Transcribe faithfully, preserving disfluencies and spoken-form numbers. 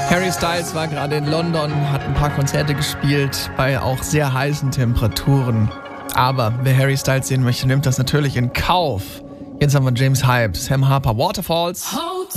Harry Styles war gerade in London, hat ein paar Konzerte gespielt bei auch sehr heißen Temperaturen. Aber wer Harry Styles sehen möchte, nimmt das natürlich in Kauf. Jetzt haben wir James Hype, Sam Harper, Waterfalls.